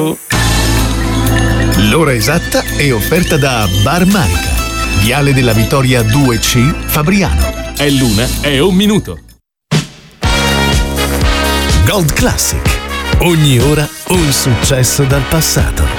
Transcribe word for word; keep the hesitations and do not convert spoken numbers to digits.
L'ora esatta è offerta da Bar Manica, Viale della Vittoria due C, Fabriano. È l'una e un minuto. Gold Classic. Ogni ora un successo dal passato.